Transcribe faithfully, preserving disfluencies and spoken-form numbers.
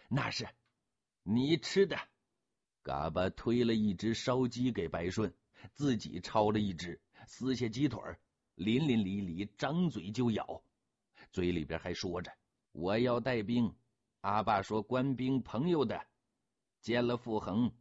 那是你吃的。嘎巴推了一只烧鸡给白顺，自己抄了一只，撕下鸡腿，淋淋漓漓，张嘴就咬，嘴里边还说着：“我要带兵，阿爸说官兵朋友的，见了傅恒